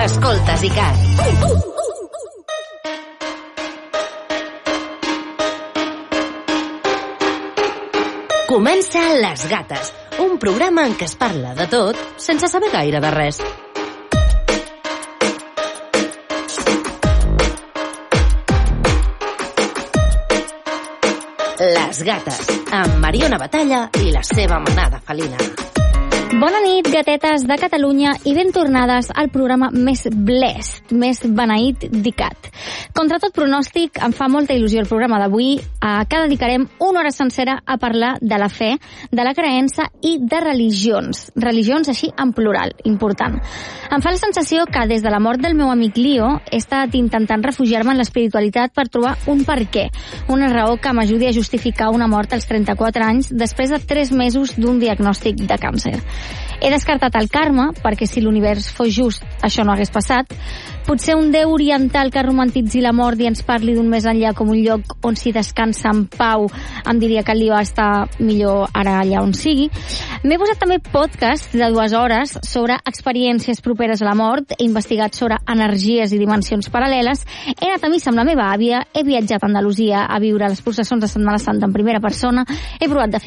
Escoltes ICAT. Comença Les Gates, un programa en què es parla de tot sense saber gaire de res. Les Gates, amb Mariona Batalla i la seva manada felina. Bona nit, gatetes de Catalunya, i ben tornades al programa més blest, més beneït d'ICAT. Contra tot pronòstic, em fa molta il·lusió el programa d'avui, que dedicarem una hora sencera a parlar de la fe, de la creença i de religions. Religions així en plural, important. Em fa la sensació que des de la mort del meu amic Leo he estat intentant refugiar-me en l'espiritualitat per trobar un per què, una raó que m'ajudi a justificar una mort als 34 anys després de 3 mesos d'un diagnòstic de càncer. He descartat el karma, perquè si l'univers fos just, això no hagués passat. Potser un déu oriental que romantitzi la mort i ens parli d'un més enllà com un lloc on s'hi descansa en pau, em diria que el Leo està millor ara allà on sigui. M'he posat també podcast de 2 hores sobre experiències properes a la mort, he investigat sobre energies i dimensions paral·leles, he anat a missa amb la meva àvia, he viatjat a Andalusia a viure les processons de Setmana Santa en primera persona, he provat de fer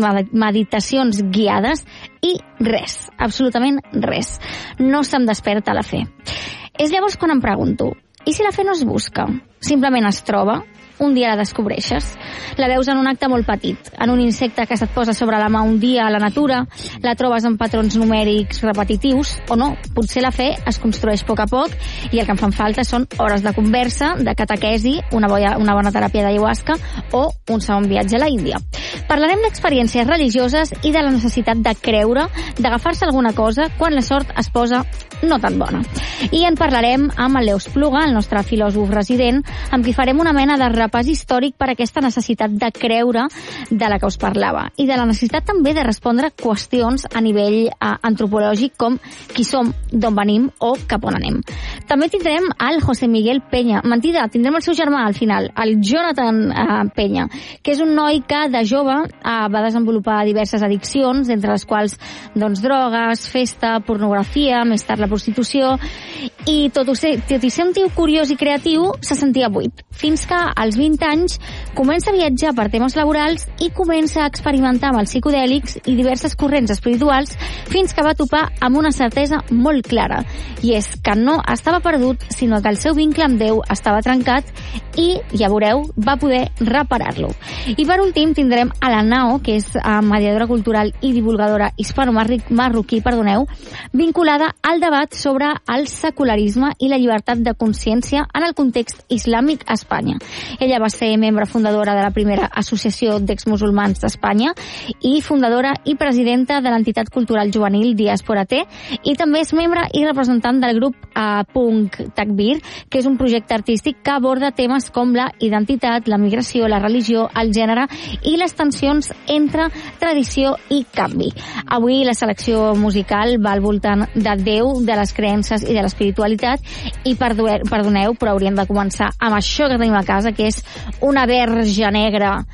meditacions guiades i res, absolutament res. No se'm desperta la fe. És llavors quan em pregunto, i si la fe no es busca? Simplement es troba? Un dia la descobreixes? La veus en un acte molt petit, en un insecte que se't posa sobre la mà un dia a la natura, la trobes en patrons numèrics repetitius, o no, potser la fe es construeix a poc i el que em fan falta són hores de conversa, de catequesi, una bona teràpia d'ayahuasca o un segon viatge a la Índia. Parlarem d'experiències religioses i de la necessitat de creure, d'agafar-se alguna cosa quan la sort es posa no tan bona. I en parlarem amb el Leo Espluga, el nostre filòsof resident, amb qui farem una mena de repàs històric per aquesta necessitat de creure de la que us parlava i de la necessitat també de respondre qüestions a nivell antropològic com qui som, d'on venim o cap on anem. També tindrem el José Miguel Peña. Mentida, tindrem el seu germà al final, el Jonathan Peña, que és un noi que de jove va desenvolupar diverses addiccions, entre les quals drogues, festa, pornografia, més tard la prostitució, i tot i ser un tio curiós i creatiu, se sentia buit. Fins que als 20 anys comença a viatjar per temes laborals i comença a experimentar amb els psicodèlics i diverses corrents espirituals fins que va topar amb una certesa molt clara, i és que no estava perdut, sinó que el seu vincle amb Déu estava trencat i, ja veureu, va poder reparar-lo. I per últim tindrem a la Nao, que és mediadora cultural i divulgadora hispano-marroquí, vinculada al debat sobre el secularisme i la llibertat de consciència en el context islàmic a Espanya. Ella va ser membre fundadora de la primera associació d'exmusulmans d'Espanya i fundadora i presidenta de l'entitat cultural juvenil Diàspora T, i també és membre i representant del grup Punk Takbir, que és un projecte artístic que aborda temes com la identitat, la migració, la religió, el gènere i les tensions entre tradició i canvi. Avui la selecció musical va al voltant de Déu, de les creences i de l'espiritualitat, i perdoneu, però hauríem de començar amb això que tenim a casa, que és una verge negra